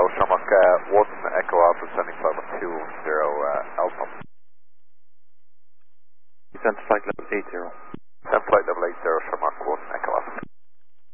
Hello, Shamrock 1 Echo Alpha 7520 Alpha. Descent to flight level 80.